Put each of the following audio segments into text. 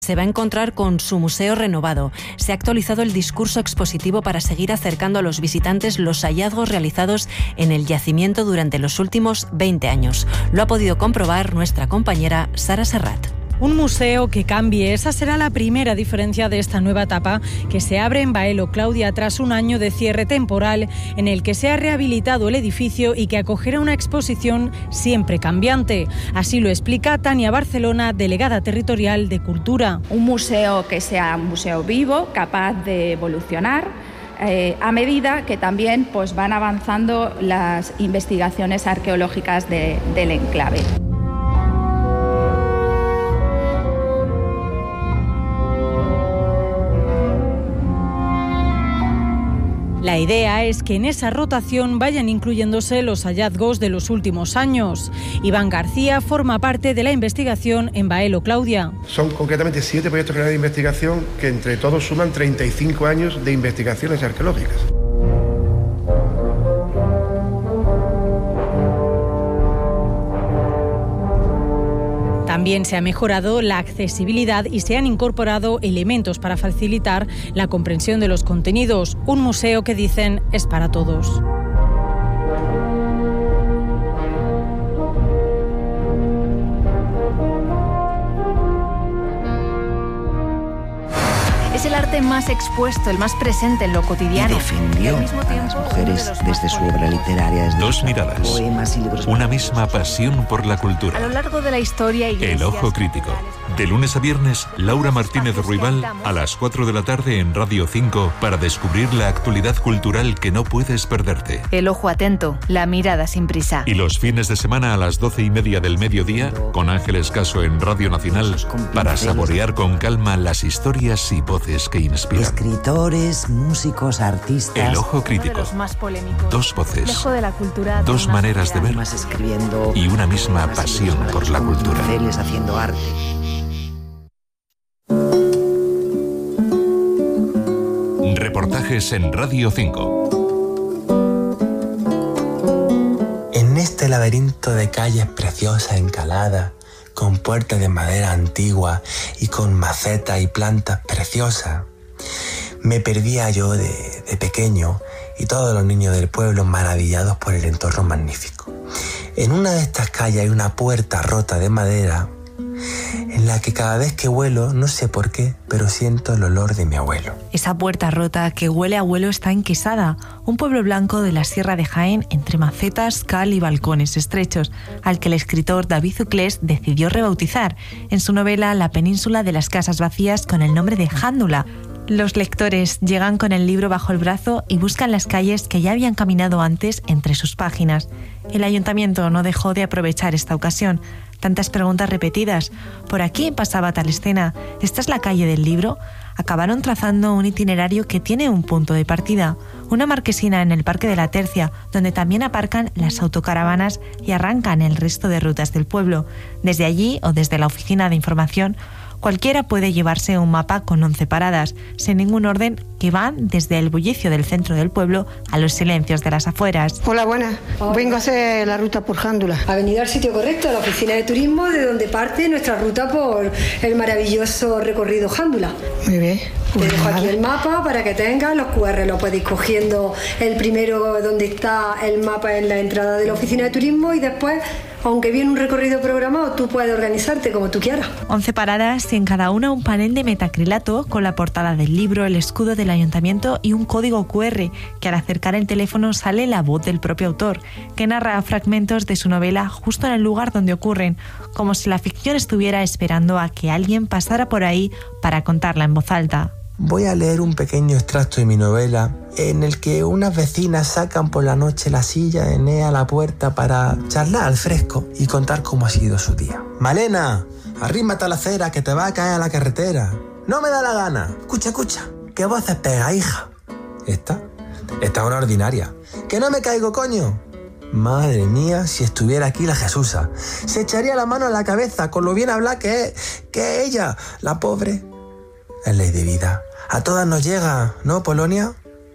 se va a encontrar con su museo renovado. Se ha actualizado el discurso expositivo para seguir acercando a los visitantes los hallazgos realizados en el yacimiento durante los últimos 20 años. Lo ha podido comprobar nuestra compañera Sara Serrat. Un museo que cambie, esa será la primera diferencia de esta nueva etapa que se abre en Baelo Claudia tras un año de cierre temporal en el que se ha rehabilitado el edificio y que acogerá una exposición siempre cambiante. Así lo explica Tania Barcelona, delegada territorial de Cultura. Un museo que sea un museo vivo, capaz de evolucionar a medida que también van avanzando las investigaciones arqueológicas del enclave. La idea es que en esa rotación vayan incluyéndose los hallazgos de los últimos años. Iván García forma parte de la investigación en Baelo Claudia. Son concretamente 7 proyectos generales de investigación que entre todos suman 35 años de investigaciones arqueológicas. También se ha mejorado la accesibilidad y se han incorporado elementos para facilitar la comprensión de los contenidos. Un museo que dicen es para todos. Es el arte más expuesto, el más presente en lo cotidiano. Y defendió a las mujeres desde su obra literaria. Desde Dos miradas, poemas y libros. Una misma pasión por la cultura. A lo largo de la historia, El Ojo Crítico. De lunes a viernes, Laura Martínez Ruibal a las 4 de la tarde en Radio 5 para descubrir la actualidad cultural que no puedes perderte. El ojo atento, la mirada sin prisa. Y los fines de semana a las 12:30 del mediodía, con Ángeles Caso en Radio Nacional, para saborear con calma las historias y voces que inspiran. Escritores, músicos, artistas. El Ojo Crítico. Uno de los más polémicos. Dos voces. Lejos de la cultura, Dos de una maneras de ver. Más escribiendo. Y una misma pasión por la cultura. Mujeres haciendo arte. Reportajes en Radio 5. En este laberinto de calles preciosas encaladas, con puertas de madera antigua y con macetas y plantas preciosas, me perdía yo de pequeño y todos los niños del pueblo maravillados por el entorno magnífico. En una de estas calles hay una puerta rota de madera en la que cada vez que vuelo, no sé por qué, pero siento el olor de mi abuelo. Esa puerta rota que huele a abuelo está en Quesada, un pueblo blanco de la Sierra de Jaén, entre macetas, cal y balcones estrechos, al que el escritor David Uclés decidió rebautizar en su novela La península de las casas vacías con el nombre de Jándula. Los lectores llegan con el libro bajo el brazo y buscan las calles que ya habían caminado antes entre sus páginas. El ayuntamiento no dejó de aprovechar esta ocasión. Tantas preguntas repetidas. ¿Por aquí pasaba tal escena? ¿Esta es la calle del libro? Acabaron trazando un itinerario que tiene un punto de partida. Una marquesina en el Parque de la Tercia, donde también aparcan las autocaravanas y arrancan el resto de rutas del pueblo. Desde allí o desde la oficina de información, cualquiera puede llevarse un mapa con 11 paradas, sin ningún orden, que van desde el bullicio del centro del pueblo a los silencios de las afueras. Hola, buenas. Vengo a hacer la ruta por Jándula. Ha venido al sitio correcto, a la oficina de turismo, de donde parte nuestra ruta por el maravilloso recorrido Jándula. Muy bien. Te dejo aquí el mapa para que tengas los QR, lo puedes ir cogiendo el primero donde está el mapa en la entrada de la oficina de turismo y después, aunque viene un recorrido programado, tú puedes organizarte como tú quieras. 11 paradas y en cada una un panel de metacrilato con la portada del libro, el escudo del ayuntamiento y un código QR que al acercar el teléfono sale la voz del propio autor, que narra fragmentos de su novela justo en el lugar donde ocurren, como si la ficción estuviera esperando a que alguien pasara por ahí para contarla en voz alta. Voy a leer un pequeño extracto de mi novela en el que unas vecinas sacan por la noche la silla de Nea a la puerta para charlar al fresco y contar cómo ha sido su día. Malena, arrímate a la acera que te va a caer a la carretera. No me da la gana. Escucha, ¿qué voces pega, hija? Esta es una ordinaria. Que no me caigo, coño. Madre mía, si estuviera aquí la Jesusa, se echaría la mano a la cabeza con lo bien hablada que es ella, la pobre. Es ley de vida. A todas nos llega, ¿no, Polonia?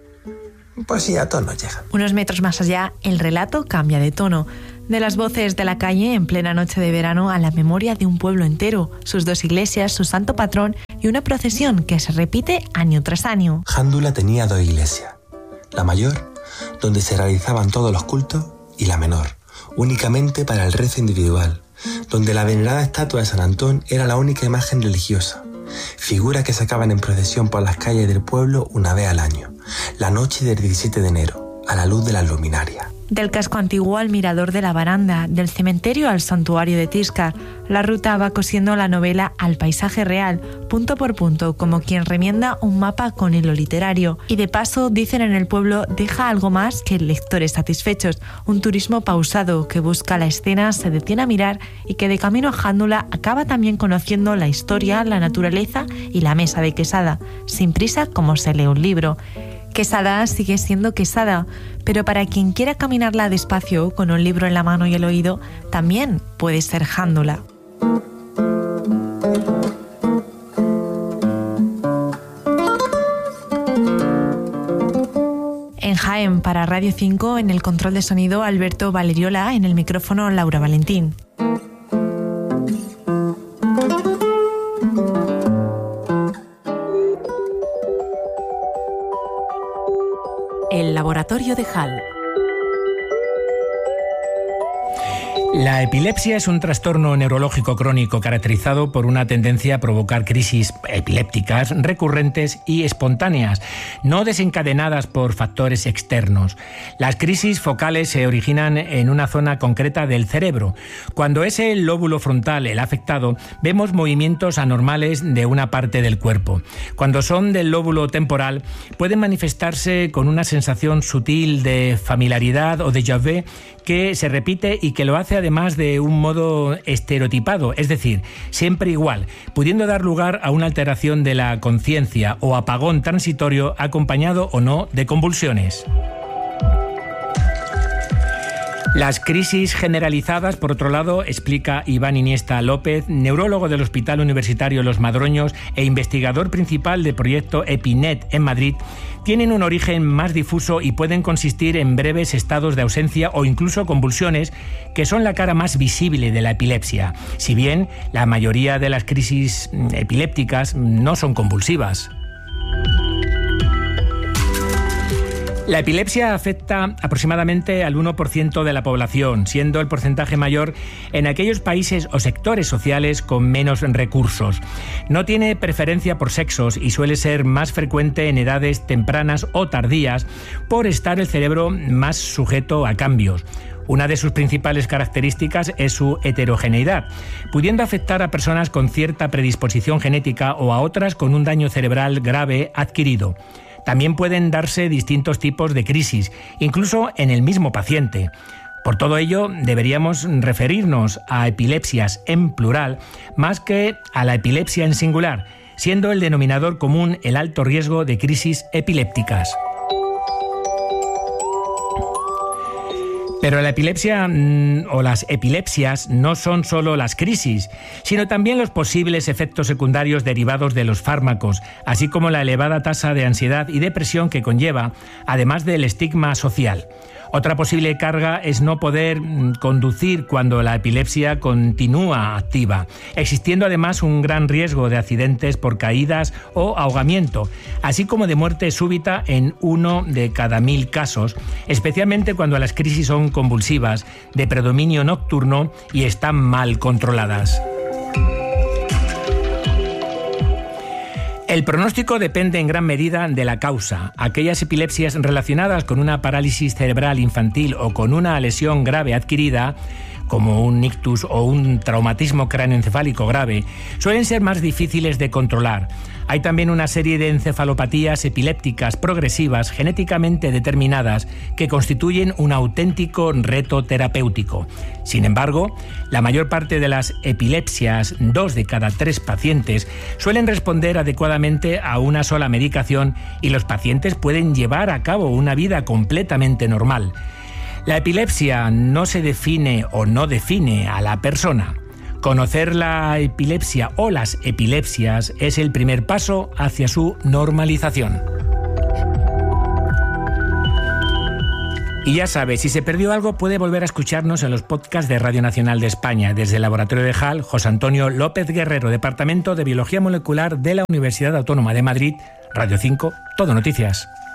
Pues sí, a todos nos llega. Unos metros más allá, el relato cambia de tono. De las voces de la calle en plena noche de verano a la memoria de un pueblo entero, sus 2 iglesias, su santo patrón y una procesión que se repite año tras año. Jándula tenía 2 iglesias. La mayor, donde se realizaban todos los cultos, y la menor, únicamente para el rezo individual, donde la venerada estatua de San Antón era la única imagen religiosa, figuras que sacaban en procesión por las calles del pueblo una vez al año, la noche del 17 de enero, a la luz de las luminarias. Del casco antiguo al mirador de la baranda, del cementerio al santuario de Tiscar, la ruta va cosiendo la novela al paisaje real, punto por punto, como quien remienda un mapa con hilo literario. Y de paso, dicen en el pueblo, deja algo más que lectores satisfechos, un turismo pausado que busca la escena, se detiene a mirar y que de camino a Jándula acaba también conociendo la historia, la naturaleza y la mesa de Quesada, sin prisa como se lee un libro. Quesada sigue siendo Quesada, pero para quien quiera caminarla despacio, con un libro en la mano y el oído, también puede ser Jándula. En Jaén, para Radio 5, en el control de sonido Alberto Valeriola, en el micrófono Laura Valentín. El laboratorio de Hall. La epilepsia es un trastorno neurológico crónico caracterizado por una tendencia a provocar crisis epilépticas recurrentes y espontáneas, no desencadenadas por factores externos. Las crisis focales se originan en una zona concreta del cerebro. Cuando es el lóbulo frontal el afectado, vemos movimientos anormales de una parte del cuerpo. Cuando son del lóbulo temporal, pueden manifestarse con una sensación sutil de familiaridad o déjà vu que se repite y que lo hace además de un modo estereotipado, es decir, siempre igual, pudiendo dar lugar a una alteración de la conciencia o apagón transitorio acompañado o no de convulsiones. Las crisis generalizadas, por otro lado, explica Iván Iniesta López, neurólogo del Hospital Universitario Los Madroños e investigador principal del proyecto EpiNet en Madrid, tienen un origen más difuso y pueden consistir en breves estados de ausencia o incluso convulsiones, que son la cara más visible de la epilepsia, si bien la mayoría de las crisis epilépticas no son convulsivas. La epilepsia afecta aproximadamente al 1% de la población, siendo el porcentaje mayor en aquellos países o sectores sociales con menos recursos. No tiene preferencia por sexos y suele ser más frecuente en edades tempranas o tardías por estar el cerebro más sujeto a cambios. Una de sus principales características es su heterogeneidad, pudiendo afectar a personas con cierta predisposición genética o a otras con un daño cerebral grave adquirido. También pueden darse distintos tipos de crisis, incluso en el mismo paciente. Por todo ello, deberíamos referirnos a epilepsias en plural más que a la epilepsia en singular, siendo el denominador común el alto riesgo de crisis epilépticas. Pero la epilepsia o las epilepsias no son solo las crisis, sino también los posibles efectos secundarios derivados de los fármacos, así como la elevada tasa de ansiedad y depresión que conlleva, además del estigma social. Otra posible carga es no poder conducir cuando la epilepsia continúa activa, existiendo además un gran riesgo de accidentes por caídas o ahogamiento, así como de muerte súbita en 1 de cada 1000 casos, especialmente cuando las crisis son convulsivas, de predominio nocturno y están mal controladas. El pronóstico depende en gran medida de la causa. Aquellas epilepsias relacionadas con una parálisis cerebral infantil o con una lesión grave adquirida, como un ictus o un traumatismo cráneoencefálico grave, suelen ser más difíciles de controlar. Hay también una serie de encefalopatías epilépticas progresivas genéticamente determinadas que constituyen un auténtico reto terapéutico. Sin embargo, la mayor parte de las epilepsias, 2 de cada 3 pacientes, suelen responder adecuadamente a una sola medicación y los pacientes pueden llevar a cabo una vida completamente normal. La epilepsia no se define o no define a la persona. Conocer la epilepsia o las epilepsias es el primer paso hacia su normalización. Y ya sabe, si se perdió algo puede volver a escucharnos en los podcasts de Radio Nacional de España. Desde el Laboratorio de HAL, José Antonio López Guerrero, Departamento de Biología Molecular de la Universidad Autónoma de Madrid, Radio 5, Todo Noticias.